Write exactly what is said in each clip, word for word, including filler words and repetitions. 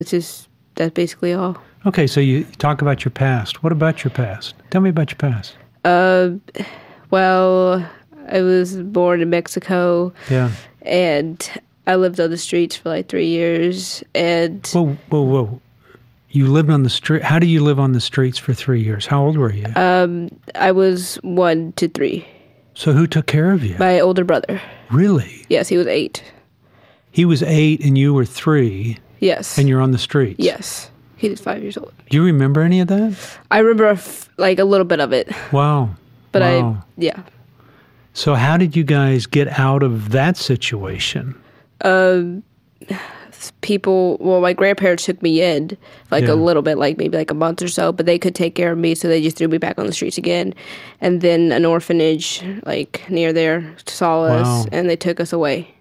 It's just, that's basically all. Okay, so you talk about your past. What about your past? Tell me about your past. Uh, well, I was born in Mexico. Yeah. And I lived on the streets for like three years. And Whoa, whoa, whoa. You lived on the street. How do you live on the streets for three years? How old were you? Um, I was one to three. So who took care of you? My older brother. Really? Yes, he was eight. He was eight and you were three. Yes. And you're on the streets. Yes. He was five years old. Do you remember any of that? I remember a f- like a little bit of it. Wow. But wow. I, yeah. So how did you guys get out of that situation? Um, people, well, my grandparents took me in like Yeah. a little bit, like maybe like a month or so, but they could take care of me, so they just threw me back on the streets again. And then an orphanage like near there saw us, Wow. and they took us away.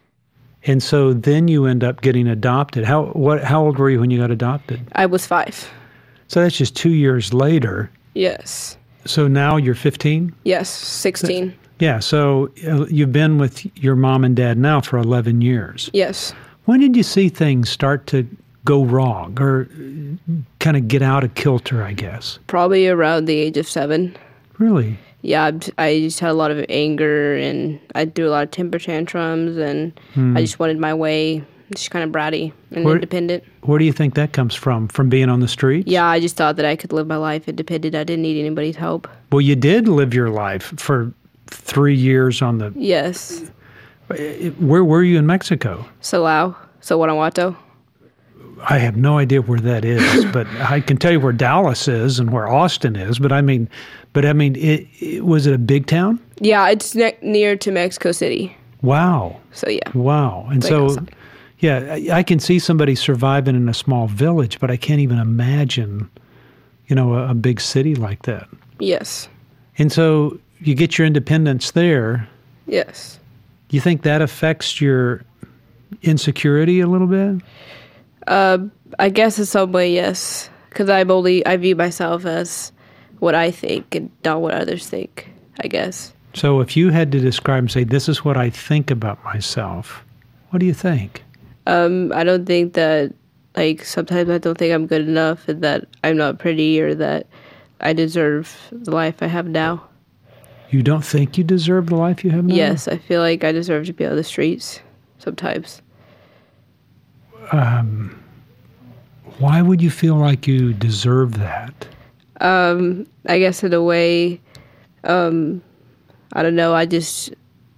And so then you end up getting adopted. How what? How old were you when you got adopted? I was five. So that's just two years later. Yes. So now you're fifteen? Yes, sixteen. Yeah, so uh, you've been with your mom and dad now for eleven years. Yes. When did you see things start to go wrong or kind of get out of kilter, I guess? Probably around the age of seven. Really? Yeah, I I just had a lot of anger, and I do a lot of temper tantrums, and Hmm. I just wanted my way, just kind of bratty and Where- independent. Where do you think that comes from? From being on the streets? Yeah, I just thought that I could live my life independent. I didn't need anybody's help. Well, you did live your life for three years on the... Yes. Where were you in Mexico? Salao, so Guanajuato. I have no idea where that is, but I can tell you where Dallas is and where Austin is. But I mean, but I mean, it, it was it a big town? Yeah, it's ne- near to Mexico City. Wow. So yeah. Wow. And Right so, outside. yeah, I, I can see somebody surviving in a small village, but I can't even imagine, you know, a, a big city like that. Yes. And so you get your independence there. Yes. You think that affects your insecurity a little bit? Uh, I guess in some way, yes. Because I'm only, I view myself as what I think and not what others think, I guess. So if you had to describe and say, this is what I think about myself, what do you think? Um, I don't think that, like, sometimes I don't think I'm good enough, and that I'm not pretty, or that I deserve the life I have now. You don't think you deserve the life you have now? Yes, I feel like I deserve to be on the streets sometimes. Um, why would you feel like you deserve that? Um, I guess in a way, um, I don't know, I just,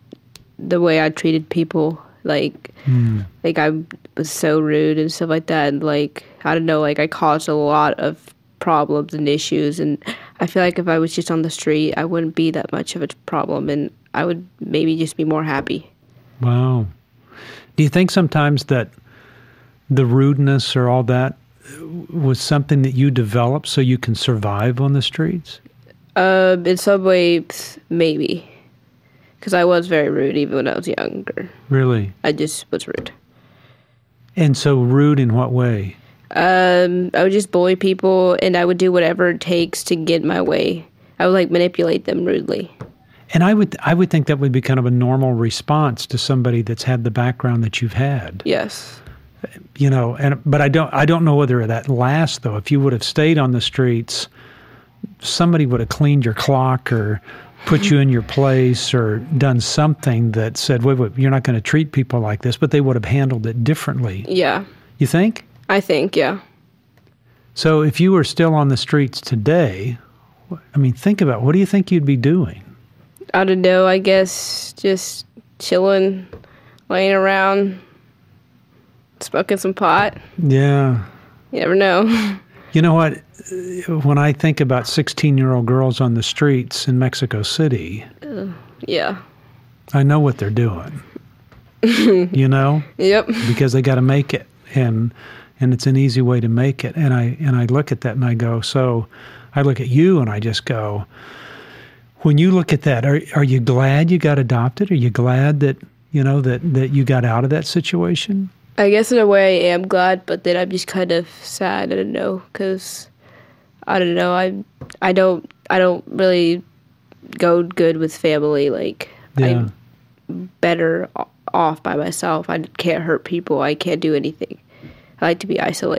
the way I treated people, like, Hmm. like I was so rude and stuff like that, and like, I don't know, like I caused a lot of problems and issues, and I feel like if I was just on the street, I wouldn't be that much of a problem, and I would maybe just be more happy. Wow. Do you think sometimes that the rudeness or all that was something that you developed so you can survive on the streets? Um, in some ways, maybe. Because I was very rude even when I was younger. Really? I just was rude. And so rude in what way? Um, I would just bully people, and I would do whatever it takes to get my way. I would, like, manipulate them rudely. And I would I would think that would be kind of a normal response to somebody that's had the background that you've had. Yes. You know, and but I don't I don't know whether that lasts though. If you would have stayed on the streets, somebody would have cleaned your clock or put you in your place or done something that said, wait, wait, you're not going to treat people like this, but they would have handled it differently. Yeah. You think? I think, yeah. So if you were still on the streets today, I mean, think about, what do you think you'd be doing? I don't know, I guess just chilling, laying around, smoking some pot. Yeah. You never know. You know what? When I think about sixteen-year-old girls on the streets in Mexico City, Uh, yeah. I know what they're doing. You know? Yep. Because they got to make it, and and it's an easy way to make it. And I and I look at that and I go, so I look at you and I just go, when you look at that, are are you glad you got adopted? Are you glad that you know that that you got out of that situation? I guess in a way I am glad, but then I'm just kind of sad. I don't know, because I don't know. I I don't I don't really go good with family. Like Yeah. I'm better o- off by myself. I can't hurt people. I can't do anything. I like to be isolated.